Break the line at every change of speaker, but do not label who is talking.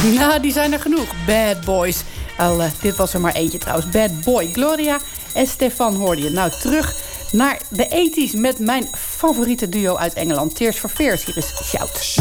Nou, die zijn er genoeg. Bad Boys. Dit was er maar eentje trouwens. Bad Boy. Gloria en Stefan hoorde je. Nou, terug naar de 80's met mijn favoriete duo uit Engeland. Tears for Fears. Hier is Shout.